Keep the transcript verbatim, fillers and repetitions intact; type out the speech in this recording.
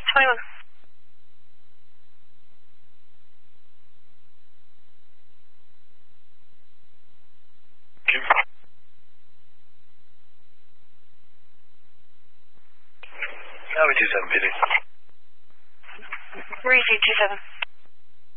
twenty-one. Highway two seven, P D. Reese two seven.